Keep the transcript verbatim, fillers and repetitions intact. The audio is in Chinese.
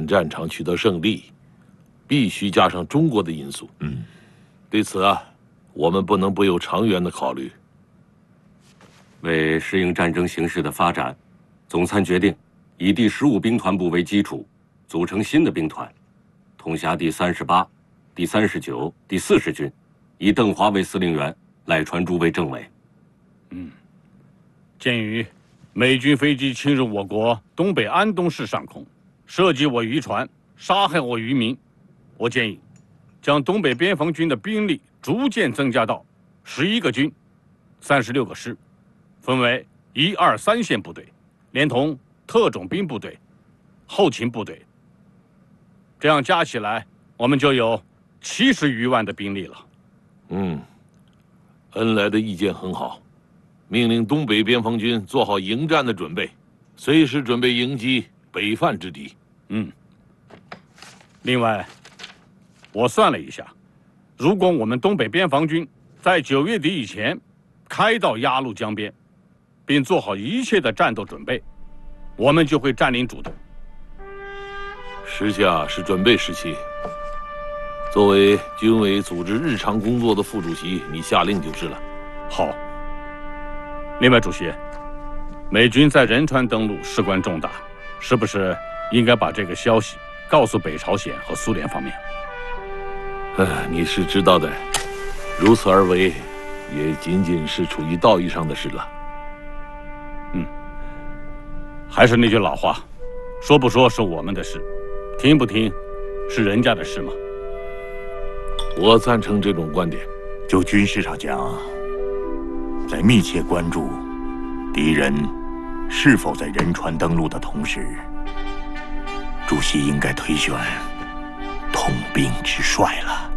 战场取得胜利，必须加上中国的因素。 嗯， 对此啊，我们不能不有长远的考虑。 为适应战争形势的发展，总参决定以第十五兵团部为基础，组成新的兵团，统辖第三十八、第三十九、第四十军，以邓华为司令员，赖传珠为政委。 嗯，鉴于美军飞机侵入我国东北安东市上空，射击我渔船，杀害我渔民，我建议将东北边防军的兵力逐渐增加到十一个军、三十六个师，分为一二三线部队，连同特种兵部队、后勤部队，这样加起来，我们就有七十余万的兵力了。 嗯，恩来的意见很好，命令东北边防军做好迎战的准备，随时准备迎击北犯之敌。 嗯。另外，我算了一下，如果我们东北边防军在九月底以前开到鸭绿江边，并做好一切的战斗准备，我们就会占领主动。 时下是准备时期。作为军委组织日常工作的副主席，你下令就是了。 好。另外，主席，美军在仁川登陆事关重大，是不是应该把这个消息告诉北朝鲜和苏联方面？ 呃，你是知道的，如此而为，也仅仅是出于道义上的事了。 嗯，还是那句老话，说不说是我们的事，听不听是人家的事吗？ 我赞成这种观点。 就军事上讲，在密切关注敌人是否在仁川登陆的同时，主席应该推选统兵之帅了。